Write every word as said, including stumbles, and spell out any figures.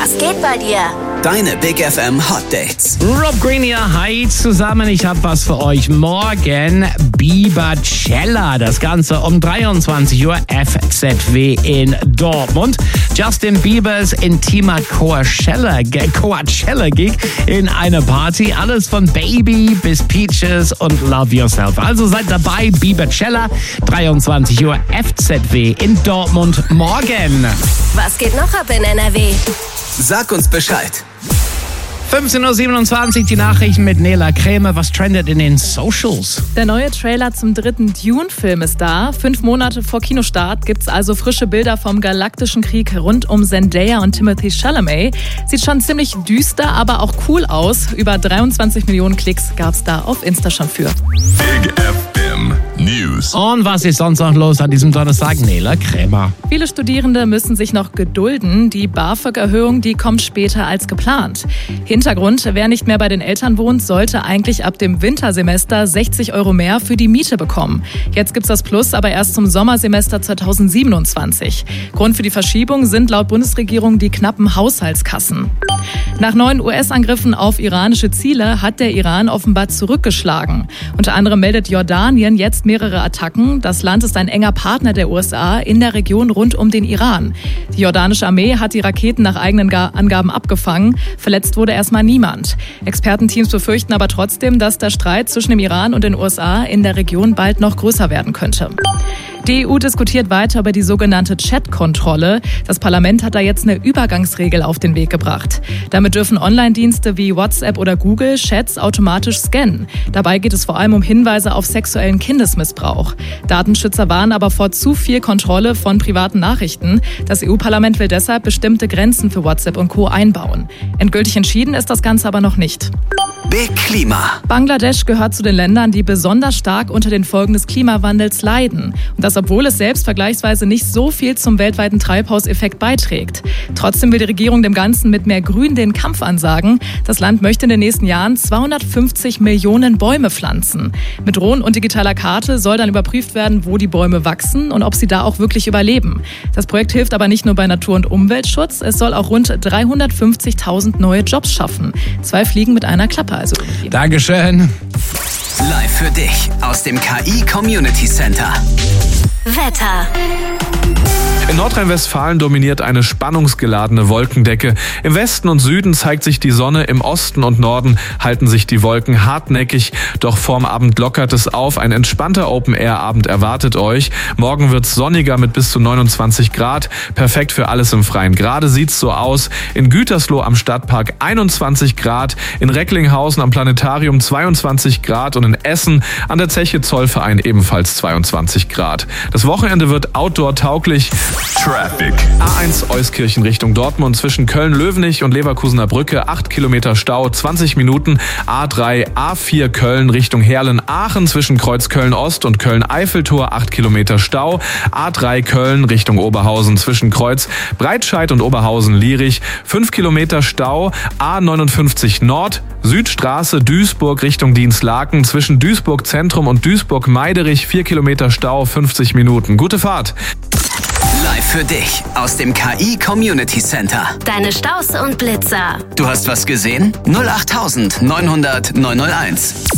Was geht bei dir? Deine Big F M Hot Dates. Rob Green hier, hi zusammen. Ich habe was für euch. Morgen Biebercella. Das Ganze um dreiundzwanzig Uhr F Z W in Dortmund. Justin Biebers intimer Coachella-Gig Coachella in einer Party. Alles von Baby bis Peaches und Love Yourself. Also seid dabei. Biebercella, dreiundzwanzig Uhr F Z W in Dortmund morgen. Was geht noch ab in N R W? Sag uns Bescheid. fünfzehn Uhr siebenundzwanzig, die Nachrichten mit Nela Krämer. Was trendet in den Socials? Der neue Trailer zum dritten Dune-Film ist da. Fünf Monate vor Kinostart gibt's also frische Bilder vom galaktischen Krieg rund um Zendaya und Timothée Chalamet. Sieht schon ziemlich düster, aber auch cool aus. Über dreiundzwanzig Millionen Klicks gab's da auf Insta schon für. Big F M News. Und was ist sonst noch los an diesem Donnerstag? Nela Krämer. Viele Studierende müssen sich noch gedulden. Die BAföG-Erhöhung, die kommt später als geplant. Hintergrund, wer nicht mehr bei den Eltern wohnt, sollte eigentlich ab dem Wintersemester sechzig Euro mehr für die Miete bekommen. Jetzt gibt's das Plus, aber erst zum Sommersemester zweitausendsiebenundzwanzig. Grund für die Verschiebung sind laut Bundesregierung die knappen Haushaltskassen. Nach neuen U S-Angriffen auf iranische Ziele hat der Iran offenbar zurückgeschlagen. Unter anderem meldet Jordanien jetzt mehrere Attacken. Das Land ist ein enger Partner der U S A in der Region rund um den Iran. Die jordanische Armee hat die Raketen nach eigenen Angaben abgefangen. Verletzt wurde erstmal niemand. Expertenteams befürchten aber trotzdem, dass der Streit zwischen dem Iran und den U S A in der Region bald noch größer werden könnte. Die E U diskutiert weiter über die sogenannte Chat-Kontrolle. Das Parlament hat da jetzt eine Übergangsregel auf den Weg gebracht. Damit dürfen Online-Dienste wie WhatsApp oder Google Chats automatisch scannen. Dabei geht es vor allem um Hinweise auf sexuellen Kindesmissbrauch. Datenschützer warnen aber vor zu viel Kontrolle von privaten Nachrichten. Das E U-Parlament will deshalb bestimmte Grenzen für WhatsApp und Co. einbauen. Endgültig entschieden ist das Ganze aber noch nicht. Big Klima. Bangladesch gehört zu den Ländern, die besonders stark unter den Folgen des Klimawandels leiden. Und das, obwohl es selbst vergleichsweise nicht so viel zum weltweiten Treibhauseffekt beiträgt. Trotzdem will die Regierung dem Ganzen mit mehr Grün den Kampf ansagen. Das Land möchte in den nächsten Jahren zweihundertfünfzig Millionen Bäume pflanzen. Mit Drohnen und digitaler Karte soll dann überprüft werden, wo die Bäume wachsen und ob sie da auch wirklich überleben. Das Projekt hilft aber nicht nur bei Natur- und Umweltschutz. Es soll auch rund dreihundertfünfzigtausend neue Jobs schaffen. Zwei Fliegen mit einer Klappe also irgendwie. Dankeschön. Live für dich aus dem K I Community Center. Wetter. In Nordrhein-Westfalen dominiert eine spannungsgeladene Wolkendecke. Im Westen und Süden zeigt sich die Sonne, im Osten und Norden halten sich die Wolken hartnäckig. Doch vorm Abend lockert es auf. Ein entspannter Open-Air-Abend erwartet euch. Morgen wird's sonniger mit bis zu neunundzwanzig Grad. Perfekt für alles im Freien. Gerade sieht's so aus. In Gütersloh am Stadtpark einundzwanzig Grad, in Recklinghausen am Planetarium zweiundzwanzig Grad und in Essen an der Zeche Zollverein ebenfalls zweiundzwanzig Grad. Das Wochenende wird outdoor-tauglich. Traffic. A eins Euskirchen Richtung Dortmund zwischen Köln-Löwenich und Leverkusener Brücke, acht Kilometer Stau, zwanzig Minuten. A drei, A vier Köln Richtung Herlen-Aachen zwischen Kreuz Köln-Ost und Köln-Eiffeltor, acht Kilometer Stau. A drei Köln Richtung Oberhausen zwischen Kreuz Breitscheid und Oberhausen-Lierich, fünf Kilometer Stau. A neunundfünfzig Nord, Südstraße Duisburg Richtung Dienstlaken zwischen Duisburg Zentrum und Duisburg Meiderich, vier Kilometer Stau, fünfzig Minuten. Gute Fahrt. Live für dich aus dem K I Community Center. Deine Staus und Blitzer. Du hast was gesehen? null acht neun null null neun null eins.